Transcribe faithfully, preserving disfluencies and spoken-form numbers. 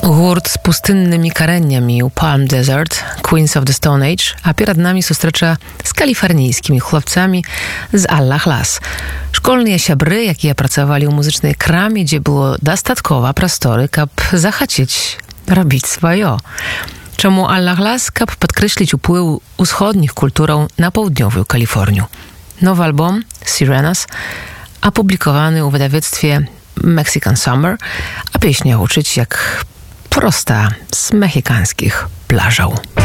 Gurt z pustynnymi kareniami u Palm Desert, Queens of the Stone Age, a перед нами сустрэча з каліфарнійскімі хлопцамі з Аллах-Лас. Школьныя сябры, якія працавалі ў музычнай краме, дзе было дастаткова прасторы, каб захацець рабіць сваё. Чаму Аллах-Лас? Каб падкрэсліць уплыў усходніх культураў на паўднёвую Каліфорнію. Nowy album Sirenas апублікаваны ў wydawnictwie Mexican Summer, a pieśnia uczyć jak prosta z mexikańskich plażów.